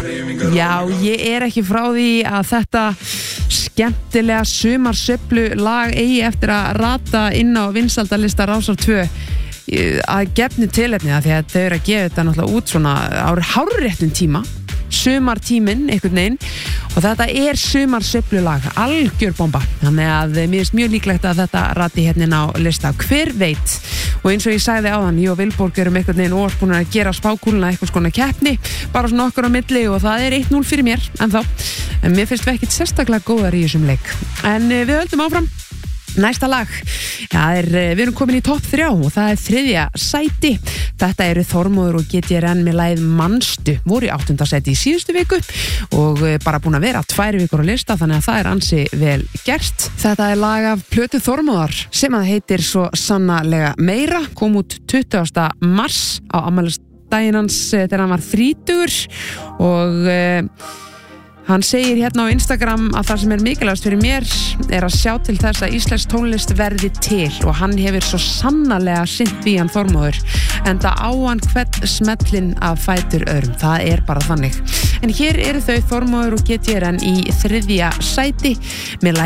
Já, ég ekki frá því að þetta skemmtilega sumarsveiflu lag eigi eftir að rata inn á vinsældalista Rásar 2 að gefnu tilefni því að þau eru að gefa þetta náttúrulega út svona hárréttum tíma, sumartíminn einhvern veginn, og þetta sumarsveiflu lag, algjör bomba, þannig að mér finnst mjög líklegt að þetta rati hérna inn á lista, hver veit. Og eins og ég sagði áðan, ég og Vilborg erum einhvern veginn óvarsbúin að gera spákúluna eitthvað skona keppni, bara svona okkur á milli, og það 1-0 fyrir mér en mér finnst við ekkert sérstaklega góðar í þessum leik. En við höldum áfram. Næsta lag, við erum komin í topp 3 og það 3. sæti. Þetta eru Þormóður og GTRN með lagið Manstu, voru í 8. sæti í síðustu viku og bara búin að vera 2 vikur á lista, þannig að það ansi vel gert. Þetta lag af plötu Þormóðar sem að heitir svo sannarlega meira, kom út 20. mars á afmælisdaginn hans þegar hann var 30 og hann segir hérna á Instagram að það sem mikilvægast fyrir mér að sjá til þess að íslensk tónlist verði til og hann hefur svo sannarlega sinnt við hann Þormóður enda á hann hvern smellin af fætur öðrum, það bara þannig. En hér eru þau Þormóður og GTRN í 3. sæti með